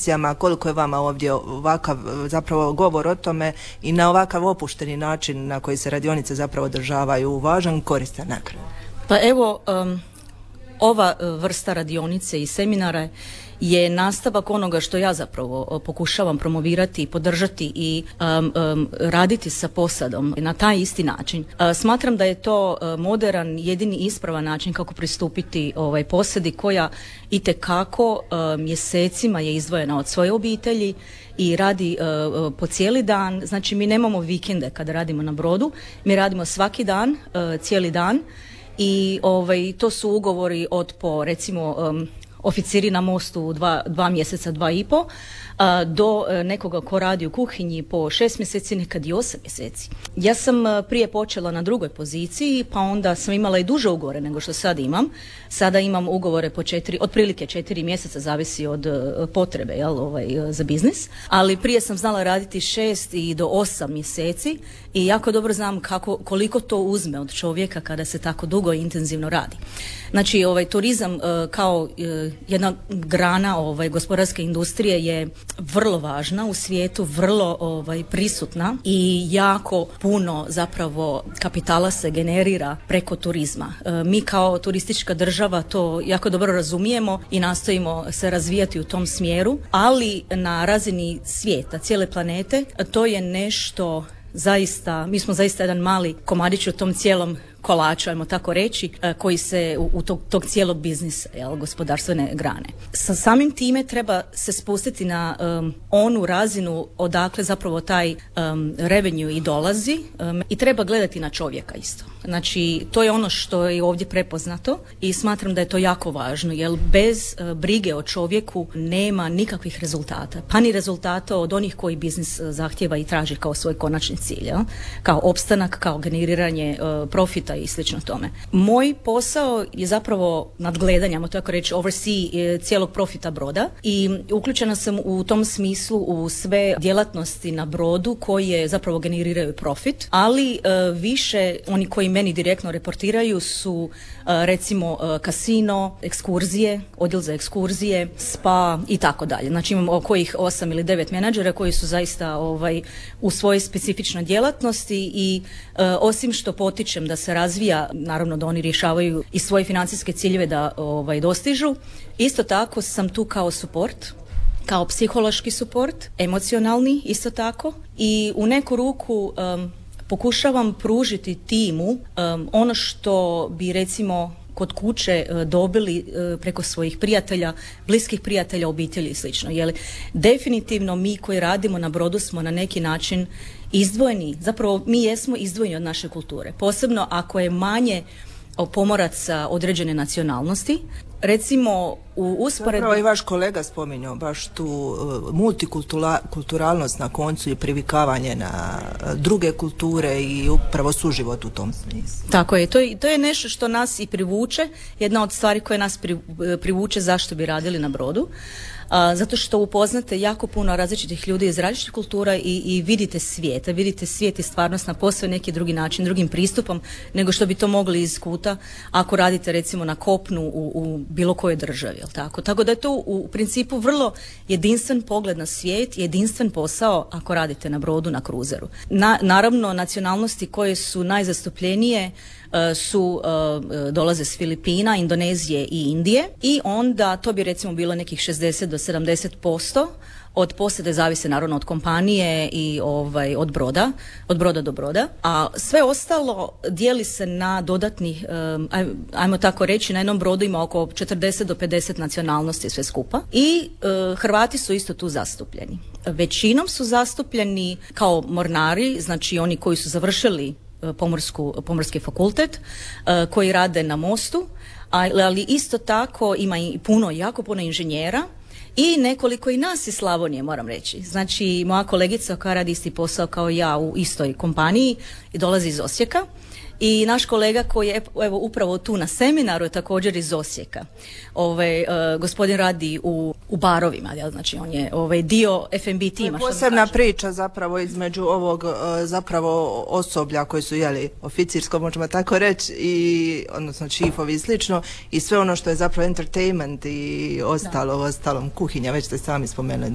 tradicijama, koliko je vama ovdje ovakav zapravo govor o tome i na ovakav opušteni način na koji se radionice zapravo održavaju važan, koristan na kraju? Pa evo, ova vrsta radionice i seminara je nastavak onoga što ja zapravo pokušavam promovirati i podržati i raditi sa posadom na taj isti način. Smatram da je to moderan, jedini ispravan način kako pristupiti posadi koja itekako mjesecima je izdvojena od svoje obitelji i radi po cijeli dan. Znači mi nemamo vikende kada radimo na brodu, mi radimo svaki dan, cijeli dan i to su ugovori od po recimo oficiri na mostu 2 mjeseca, 2,5, do nekoga ko radi u kuhinji po 6 mjeseci, nekad i 8 mjeseci. Ja sam prije počela na drugoj poziciji, pa onda sam imala i duže ugovore nego što sad imam. Sada imam ugovore po otprilike 4 mjeseca, zavisi od potrebe za biznis. Ali prije sam znala raditi 6 i do 8 mjeseci i jako dobro znam koliko to uzme od čovjeka kada se tako dugo i intenzivno radi. Znači, turizam kao jedna grana gospodarske industrije je vrlo važna u svijetu, vrlo prisutna i jako puno zapravo kapitala se generira preko turizma. Mi kao turistička država to jako dobro razumijemo i nastojimo se razvijati u tom smjeru, ali na razini svijeta, cijele planete, to je nešto zaista, mi smo zaista jedan mali komadić u tom cijelom kolaču, ajmo tako reći, koji se u tog cijelog biznisa, gospodarstvene grane. Sa samim time treba se spustiti na onu razinu odakle zapravo taj revenue i dolazi i treba gledati na čovjeka isto. Znači, to je ono što je ovdje prepoznato i smatram da je to jako važno, jer bez brige o čovjeku nema nikakvih rezultata, pa ni rezultata od onih koji biznis zahtjeva i traži kao svoj konačni cilj, kao opstanak, kao generiranje profita i slično tome. Moj posao je zapravo nadgledanje, ajmo tako reći, oversee cijelog profita broda i uključena sam u tom smislu u sve djelatnosti na brodu koje zapravo generiraju profit, ali više oni koji meni direktno reportiraju su recimo kasino, ekskurzije, odjel za ekskurzije, spa i tako dalje. Znači imam oko 8 ili 9 menadžera koji su zaista u svojoj specifičnoj djelatnosti i osim što potičem da se razvija, naravno da oni rješavaju i svoje financijske ciljeve da dostižu, isto tako sam tu kao suport, kao psihološki suport, emocionalni isto tako i u neku ruku pokušavam pružiti timu ono što bi recimo kod kuće dobili preko svojih prijatelja, bliskih prijatelja, obitelji i slično. Jer definitivno mi koji radimo na brodu smo na neki način izdvojeni, zapravo mi jesmo izdvojeni od naše kulture. Posebno ako je manje pomoraca određene nacionalnosti. Recimo u usporedbi... Zapravo i vaš kolega spominjao baš tu multikulturalnost na koncu i privikavanje na druge kulture i upravo suživot u tom smislu. Tako je, to je nešto što nas i privuče, jedna od stvari koje nas privuče zašto bi radili na brodu. Zato što upoznate jako puno različitih ljudi iz različitih kultura i vidite svijet i stvarnost na posve neki drugi način, drugim pristupom nego što bi to mogli iz kuta ako radite recimo na kopnu u bilo kojoj državi, jel tako? Tako da je to u principu vrlo jedinstven pogled na svijet, jedinstven posao ako radite na brodu, na kruzeru. Naravno, nacionalnosti koje su najzastupljenije dolaze s Filipina, Indonezije i Indije i onda to bi recimo bilo nekih 60 do 70%. Od posade zavise naravno od kompanije i od broda do broda, a sve ostalo dijeli se na dodatnih, ajmo tako reći, na jednom brodu ima oko 40 do 50 nacionalnosti sve skupa i Hrvati su isto tu zastupljeni. Većinom su zastupljeni kao mornari, znači oni koji su završili pomorski fakultet, koji rade na mostu, ali isto tako ima i jako puno inženjera i nekoliko i nas iz Slavonije, moram reći. Znači, moja kolegica koja radi isti posao kao ja u istoj kompaniji i dolazi iz Osijeka. I naš kolega koji je evo upravo tu na seminaru je također iz Osijeka. Gospodin radi u barovima, znači on je dio F&B tima. Posebna priča zapravo između ovog zapravo osoblja koji su oficirsko, možemo tako reći, i odnosno čífovi i slično, i sve ono što je zapravo entertainment i ostalom kuhinja, već ste sami spomenuli.